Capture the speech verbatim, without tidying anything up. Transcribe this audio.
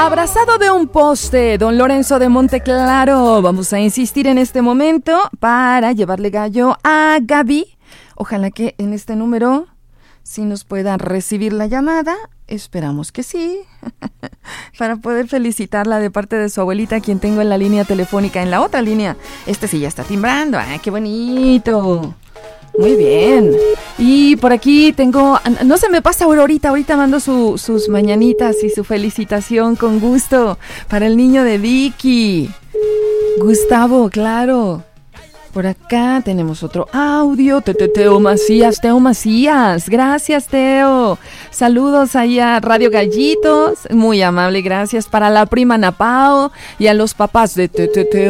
Abrazado de un poste, don Lorenzo de Monteclaro. Vamos a insistir en este momento para llevarle gallo a Gaby. Ojalá que en este número sí nos puedan recibir la llamada. Esperamos que sí. Para poder felicitarla de parte de su abuelita, quien tengo en la línea telefónica. En la otra línea, este sí ya está timbrando. ¡Ay, qué bonito! Muy bien. Y por aquí tengo, no se me pasa Aurorita, ahorita mando su, sus mañanitas y su felicitación con gusto para el niño de Vicky. Gustavo, claro. Por acá tenemos otro audio. Teo Macías, Teo Macías. Gracias, Teo. Saludos ahí a Radio Gallitos. Muy amable, gracias. Para la prima Napao y a los papás de Teo.